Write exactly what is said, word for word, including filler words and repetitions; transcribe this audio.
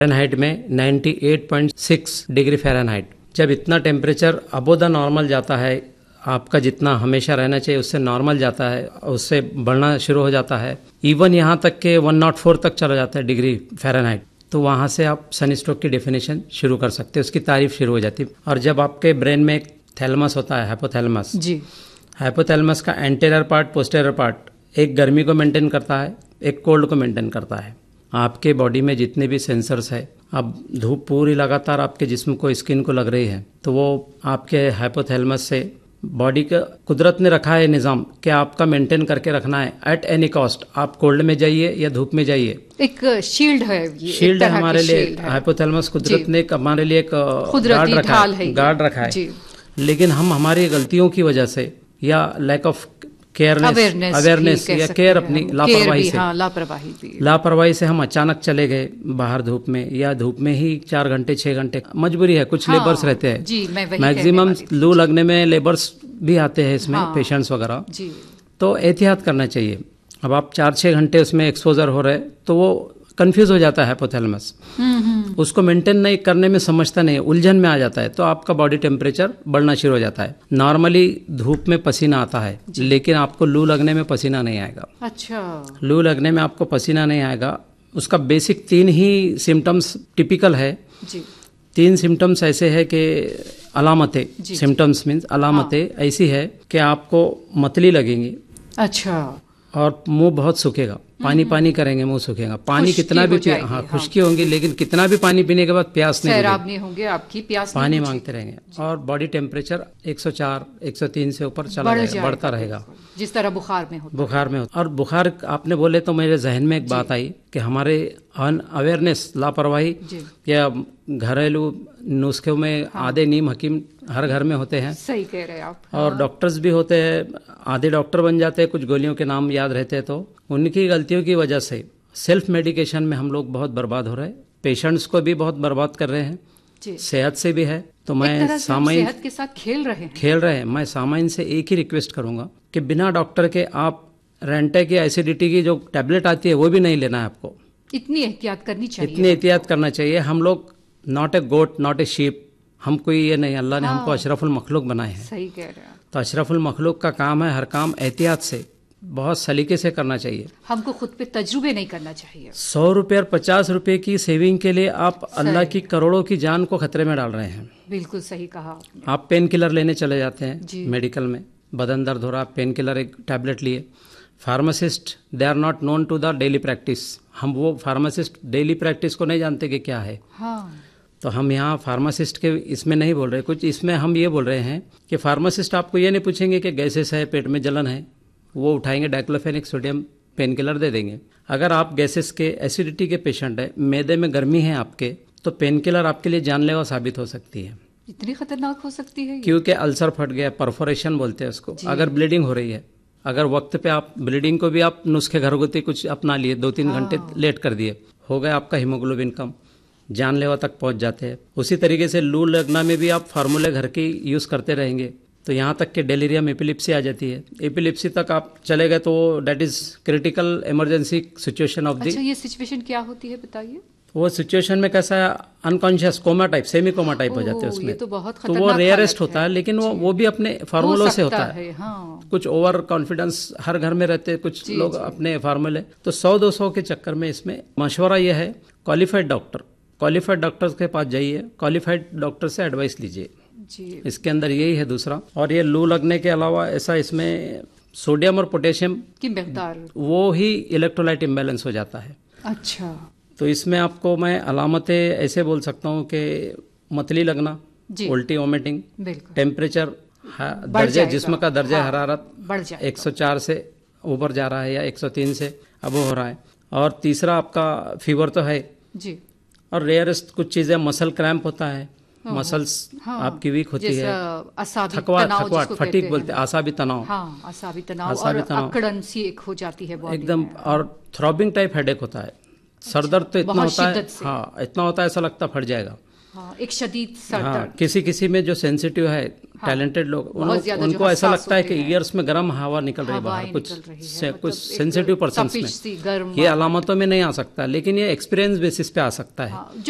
Fahrenheit में अट्ठानवे point छह डिग्री फ़ारेनहाइट। जब इतना टेम्परेचर अबो द नॉर्मल जाता है, आपका जितना हमेशा रहना चाहिए उससे नॉर्मल जाता है, उससे बढ़ना शुरू हो जाता है, इवन यहाँ तक के एक सौ चार तक चला जाता है डिग्री फ़ारेनहाइट, तो वहाँ से आप सन स्ट्रोक की डेफिनेशन शुरू कर सकते हैं, उसकी तारीफ शुरू हो जाती है। और जब आपके ब्रेन में एक थैलेमस होता है, हाइपोथैलेमस जी, हाइपोथैलेमस का एंटीरियर पार्ट, पोस्टीरियर पार्ट एक गर्मी को मेंटेन करता है, एक कोल्ड को मेंटेन करता है। आपके बॉडी में जितने भी सेंसर्स है, अब धूप पूरी लगातार आपके जिस्म को, स्किन को लग रही है, तो वो आपके हाइपोथैलेमस से बॉडी का कुदरत ने रखा है निज़ाम कि आपका मेंटेन करके रखना है एट एनी कॉस्ट। आप कोल्ड में जाइए या धूप में जाइए, एक शील्ड है, ये शील्ड है हमारे लिए। हाइपोथैलेमस कुदरत ने हमारे लिए एक गार्ड रखा है, गार्ड रखा है। लेकिन हम हमारी गलतियों की वजह से या लैक ऑफ केयरनेस, अवेयरनेस या केयर, अपनी लापरवाही से हाँ, लापरवाही भी लापरवाही से हम अचानक चले गए बाहर धूप में, या धूप में ही चार घंटे छह घंटे, मजबूरी है, कुछ हाँ, लेबर्स रहते हैं, मैक्सिमम लू लगने में लेबर्स भी आते हैं इसमें, हाँ, पेशेंट्स वगैरह, तो एहतियात करना चाहिए। अब आप चार छह घंटे उसमें एक्सपोजर हो रहे तो वो कंफ्यूज हो जाता है हाइपोथैलेमस, उसको मेंटेन नहीं करने में समझता नहीं, उलझन में आ जाता है, तो आपका बॉडी टेम्परेचर बढ़ना शुरू हो जाता है। नॉर्मली धूप में पसीना आता है, लेकिन आपको लू लगने में पसीना नहीं आएगा। अच्छा, लू लगने में आपको पसीना नहीं आएगा। उसका बेसिक तीन ही सिम्टम्स टिपिकल है जी। तीन सिम्टम्स ऐसे है कि अलामतें, सिम्टम्स मीन्स अलामतें हाँ। ऐसी है कि आपको मतली लगेंगी, अच्छा, और मुंह बहुत सूखेगा, पानी पानी करेंगे, मुंह सूखेगा, पानी कितना भी पिए, हाँ खुश्की होंगी, लेकिन कितना भी पानी पीने के बाद प्यास नहीं लगेगी, होंगे आपकी प्यास, पानी मांगते रहेंगे। और बॉडी टेम्परेचर एक सौ चार एक सौ तीन से ऊपर चला जाएगा, बढ़ता रहेगा, जिस तरह बुखार में होता बुखार में होता। और बुखार आपने बोले तो मेरे जहन में एक बात आई कि हमारे अवेयरनेस, लापरवाही या घरेलू नुस्खे में हाँ। आधे नीम हकीम हर घर में होते हैं, सही कह रहे हैं आप, हाँ। और डॉक्टर्स भी होते हैं, आधे डॉक्टर बन जाते हैं, कुछ गोलियों के नाम याद रहते हैं, तो उनकी गलतियों की वजह से सेल्फ मेडिकेशन में हम लोग बहुत बर्बाद हो रहे हैं, पेशेंट्स को भी बहुत बर्बाद कर रहे हैं, सेहत से भी है। तो मैं सामाइन सेहत के साथ खेल रहे हैं खेल रहे हैं मैं सामाइन से एक ही रिक्वेस्ट करूंगा कि बिना डॉक्टर के आप रेंटेक या एसिडिटी की जो टैबलेट आती है वो भी नहीं लेना है आपको। इतनी एहतियात करनी चाहिए, इतनी एहतियात करना चाहिए। हम लोग not a goat, not a sheep, हम कोई ये नहीं, अल्लाह ने हाँ। हमको अशरफुल मखलूक बनाए हैं। सही कह रहे हैं। तो अशरफुल मखलूक का काम है हर काम एहतियात से, बहुत सलीके से करना चाहिए। हमको खुद पे तजुर्बे नहीं करना चाहिए। सौ रुपये और पचास रुपए की सेविंग के लिए आप अल्लाह की करोड़ों की जान को खतरे में डाल रहे हैं। बिल्कुल सही कहा आपने। आप पेन किलर लेने चले जाते हैं मेडिकल में, बदन दर्द हो रहा, पेन किलर एक टैबलेट लिए, pharmacist they are not known to the daily practice. हम वो फार्मासिस्ट डेली प्रैक्टिस को नहीं जानते कि क्या है हाँ। तो हम यहाँ फार्मासिस्ट के इसमें नहीं बोल रहे कुछ, इसमें हम ये बोल रहे हैं कि फार्मासिस्ट आपको ये नहीं पूछेंगे कि गैसेस है, पेट में जलन है, वो उठाएंगे डाइक्लोफेनिक सोडियम पेन किलर दे देंगे। अगर आप गैसेस के, एसिडिटी के पेशेंट है, मैदे में गर्मी है आपके, तो पेन किलर आपके लिए जानलेवा साबित हो सकती है। इतनी खतरनाक हो सकती है क्योंकि अल्सर फट गया, परफोरेशन बोलते हैं उसको। अगर ब्लीडिंग हो रही है, अगर वक्त पे आप ब्लीडिंग को भी आप नुस्खे घरगुती कुछ अपना लिए, दो तीन घंटे लेट कर दिए, हो गया आपका हीमोग्लोबिन कम, जानलेवा तक पहुंच जाते हैं। उसी तरीके से लू लगना में भी आप फार्मूले घर की यूज करते रहेंगे तो यहाँ तक कि डेलीरियम, एपिलिप्सी आ जाती है। एपिलिप्सी तक आप चले गए तो date is critical emergency situation of the. अच्छा, ये सिचुएशन क्या होती है बताइए। वो सिचुएशन में कैसा है, unconscious coma type, semi coma type हो जाते हैं उसमें। तो, बहुत तो वो रेयरेस्ट होता है, लेकिन वो वो भी अपने फार्मूलों से होता है, है। हाँ। कुछ ओवर कॉन्फिडेंस हर घर में रहते हैं कुछ जी, लोग जी। अपने फार्मूले, तो सौ दो सौ के चक्कर में इसमें मशवरा यह है, क्वालिफाइड डॉक्टर क्वालिफाइड डॉक्टर्स के पास जाइए, क्वालिफाइड डॉक्टर से एडवाइस लीजिए जी। इसके अंदर यही है दूसरा। और ये लू लगने के अलावा ऐसा इसमें सोडियम और पोटेशियम की मिकदार, वो ही इलेक्ट्रोलाइट इम्बैलेंस हो जाता है। अच्छा, तो इसमें आपको मैं अलामतें ऐसे बोल सकता हूँ कि मतली लगना, उल्टी, वोमिटिंग, टेम्परेचर दर्जे जिस्म का दर्जा हाँ, हरारत एक सौ चार से ऊपर जा रहा है या एक सौ तीन से अब हो रहा है। और तीसरा आपका फीवर तो है जी। और रेयरेस्ट कुछ चीजें, मसल क्रैम्प होता है, मसल्स हाँ, आपकी वीक होती है, थकवा थकवाट फटीक बोलते हैं, आसाबी तनाव, हाँ, आसाबी तनाव और अकड़न सी एक हो जाती है बॉडी एकदम, और थ्रॉबिंग टाइप हेडेक होता है। सर दर्द तो इतना होता है, हाँ इतना होता है ऐसा लगता फट जाएगा, हाँ, एक शदीद सर दर्द। हाँ, किसी किसी में जो सेंसिटिव है, टैलेंटेड लोग, उनको ऐसा लगता है कि ईयर्स में गर्म हवा निकल रही है बाहर, कुछ कुछ सेंसिटिव पर्सन्स में ये अलामतों में नहीं आ सकता, लेकिन ये एक्सपीरियंस बेसिस पे आ सकता है।